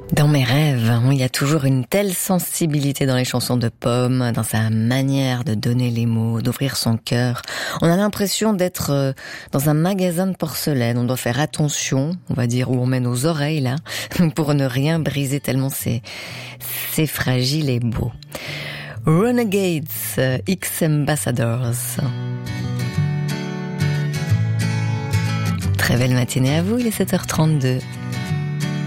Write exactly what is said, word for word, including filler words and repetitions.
Dans mes rêves, il y a toujours une telle sensibilité dans les chansons de Pomme, dans sa manière de donner les mots, d'ouvrir son cœur. On a l'impression d'être dans un magasin de porcelaine. On doit faire attention, on va dire, où on met nos oreilles, là, pour ne rien briser tellement c'est, c'est fragile et beau. Renegades, X-Ambassadors. Très belle matinée à vous, il est sept heures trente-deux.